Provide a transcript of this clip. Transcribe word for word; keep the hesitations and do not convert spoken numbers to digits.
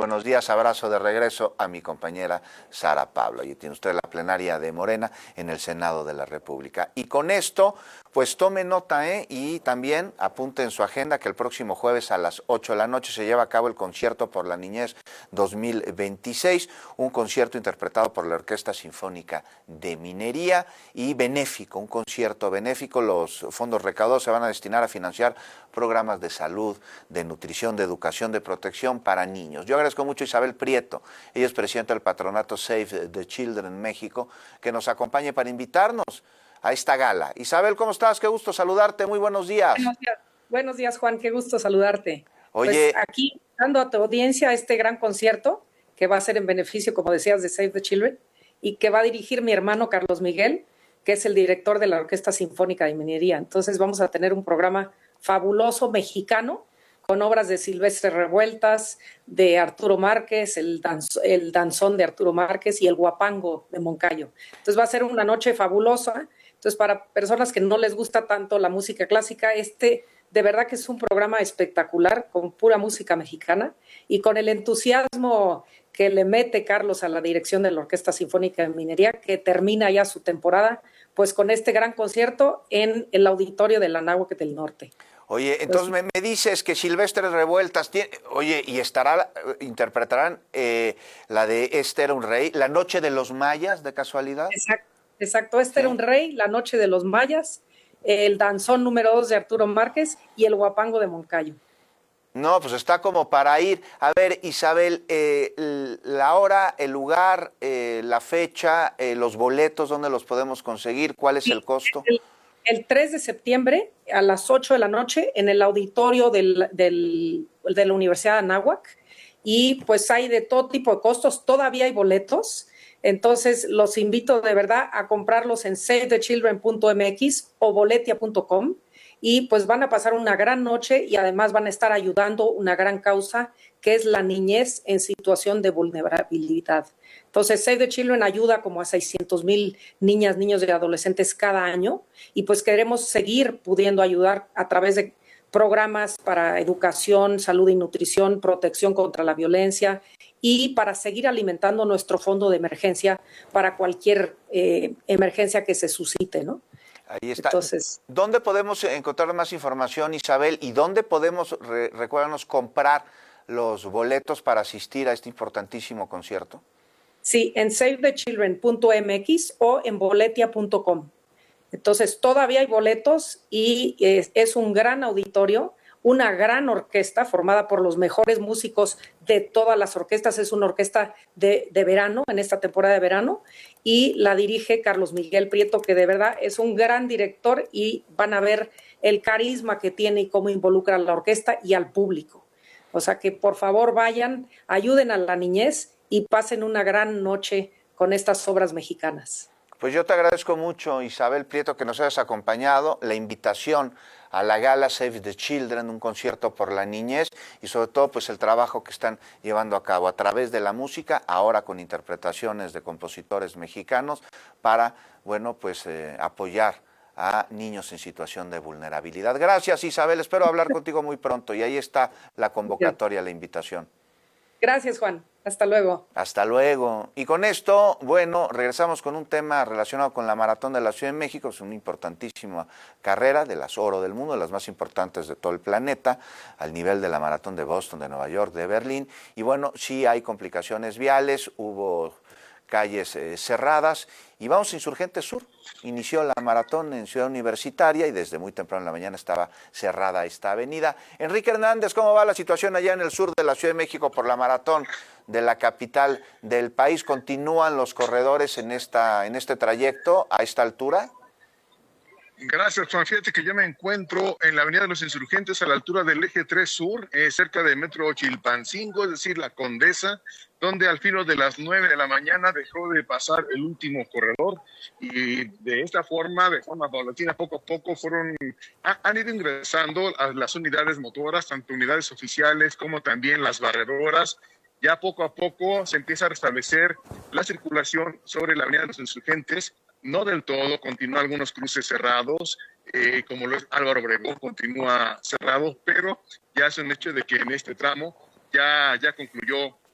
buenos días. Abrazo de regreso a mi compañera Sara Pablo. Y tiene usted la plenaria de Morena en el Senado de la República. Y con esto, pues tome nota, ¿eh? Y también apunte en su agenda que el próximo jueves a las ocho de la noche se lleva a cabo el Concierto por la Niñez dos mil veintiséis, un concierto interpretado por la Orquesta Sinfónica de Minería y benéfico, un concierto benéfico. Los fondos recaudados se van a destinar a financiar programas de salud, de nutrición, de educación, de protección para niños. Yo agradezco mucho a Isabel Prieto, ella es presidenta del patronato Save the Children México, que nos acompañe para invitarnos a esta gala. Isabel, ¿cómo estás? Qué gusto saludarte, muy buenos días. Buenos días, buenos días Juan, qué gusto saludarte. Oye, pues aquí dando a tu audiencia este gran concierto que va a ser en beneficio, como decías, de Save the Children y que va a dirigir mi hermano Carlos Miguel, que es el director de la Orquesta Sinfónica de Minería. Entonces vamos a tener un programa fabuloso mexicano con obras de Silvestre Revueltas, de Arturo Márquez, el, danz, el danzón de Arturo Márquez y el guapango de Moncayo. Entonces va a ser una noche fabulosa. Entonces para personas que no les gusta tanto la música clásica, este de verdad que es un programa espectacular con pura música mexicana y con el entusiasmo que le mete Carlos a la dirección de la Orquesta Sinfónica de Minería, que termina ya su temporada pues con este gran concierto en el auditorio de la Anáhuac del Norte. Oye, entonces pues, me, me dices que Silvestre Revueltas tiene, oye, y estará, interpretarán eh, la de Este era un rey, La noche de los mayas, de casualidad. Exacto, exacto. Este ¿Sí? era un rey, La noche de los mayas, el danzón número dos de Arturo Márquez y el guapango de Moncayo. No, pues está como para ir. A ver, Isabel, eh, la hora, el lugar, eh, la fecha, eh, los boletos, ¿dónde los podemos conseguir? ¿Cuál es sí, el costo? El, el tres de septiembre a las ocho de la noche en el auditorio del, del, de la Universidad de Anáhuac y pues hay de todo tipo de costos, todavía hay boletos, entonces los invito de verdad a comprarlos en save the children punto m x o boletia punto com y pues van a pasar una gran noche y además van a estar ayudando una gran causa que es la niñez en situación de vulnerabilidad. Entonces, Save the Children ayuda como a seiscientos mil niñas, niños y adolescentes cada año y pues queremos seguir pudiendo ayudar a través de programas para educación, salud y nutrición, protección contra la violencia y para seguir alimentando nuestro fondo de emergencia para cualquier eh, emergencia que se suscite, ¿no? Ahí está. Entonces, ¿dónde podemos encontrar más información, Isabel? ¿Y dónde podemos, re, recuérdanos, comprar los boletos para asistir a este importantísimo concierto? Sí, en save the children punto m x o en boletia punto com. Entonces, todavía hay boletos y es, es un gran auditorio, una gran orquesta formada por los mejores músicos de todas las orquestas. Es una orquesta de, de verano, en esta temporada de verano, y la dirige Carlos Miguel Prieto, que de verdad es un gran director y van a ver el carisma que tiene y cómo involucra a la orquesta y al público. O sea que por favor vayan, ayuden a la niñez y pasen una gran noche con estas obras mexicanas. Pues yo te agradezco mucho, Isabel Prieto, que nos hayas acompañado, la invitación a la gala Save the Children, un concierto por la niñez y sobre todo pues el trabajo que están llevando a cabo a través de la música, ahora con interpretaciones de compositores mexicanos para, bueno, pues eh, apoyar a niños en situación de vulnerabilidad. Gracias, Isabel, espero hablar contigo muy pronto y ahí está la convocatoria, la invitación. Gracias, Juan. Hasta luego. Hasta luego. Y con esto, bueno, regresamos con un tema relacionado con la Maratón de la Ciudad de México. Es una importantísima carrera de las oro del mundo, de las más importantes de todo el planeta, al nivel de la Maratón de Boston, de Nueva York, de Berlín. Y bueno, sí hay complicaciones viales, hubo calles eh, cerradas y vamos a Insurgente Sur. Inició la maratón en Ciudad Universitaria y desde muy temprano en la mañana estaba cerrada esta avenida. Enrique Hernández, ¿cómo va la situación allá en el sur de la Ciudad de México por la maratón de la capital del país? ¿Continúan los corredores en, esta, en este trayecto a esta altura? Gracias, Juan. Fíjate que yo me encuentro en la Avenida de los Insurgentes a la altura del Eje tres Sur, eh, cerca de Metro Chilpancingo, es decir, la Condesa, donde al filo de las nueve de la mañana dejó de pasar el último corredor y de esta forma, de forma paulatina, poco a poco fueron, ha, han ido ingresando a las unidades motoras, tanto unidades oficiales como también las barredoras. Ya poco a poco se empieza a restablecer la circulación sobre la Avenida de los Insurgentes. No del todo, continúan algunos cruces cerrados, eh, como lo es Álvaro Obregón, continúa cerrado, pero ya es un hecho de que en este tramo ya, ya concluyó